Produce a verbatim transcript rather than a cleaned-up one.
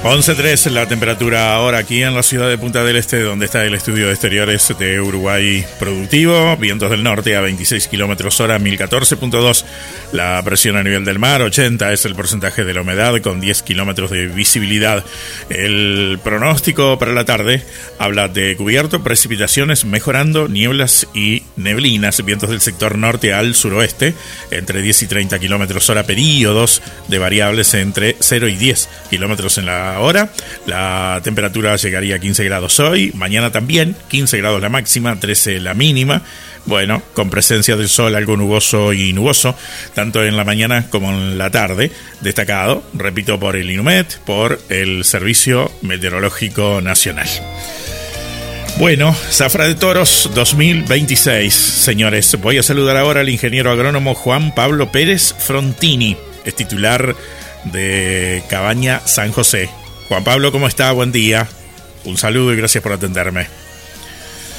once tres la temperatura ahora aquí en la ciudad de Punta del Este, donde está el estudio de exteriores de Uruguay Productivo. Vientos del norte a veintiséis kilómetros hora, mil catorce punto dos. La presión a nivel del mar, ochenta es el porcentaje de la humedad, con diez kilómetros de visibilidad. El pronóstico para la tarde habla de cubierto, precipitaciones mejorando, nieblas y neblinas. Vientos del sector norte al suroeste, entre diez y treinta kilómetros hora, periodos de variables entre cero y diez kilómetros en la hora. La temperatura llegaría a quince grados hoy, mañana también, quince grados la máxima, trece la mínima. Bueno, con presencia del sol algo nuboso y nuboso, tanto en la mañana como en la tarde. Destacado, repito, por el INUMET, por el Servicio Meteorológico Nacional. Bueno, Zafra de Toros dos mil veintiséis, señores. Voy a saludar ahora al ingeniero agrónomo Juan Pablo Pérez Frontini, es titular de Cabaña San José. Juan Pablo, ¿cómo está? Buen día. Un saludo y gracias por atenderme.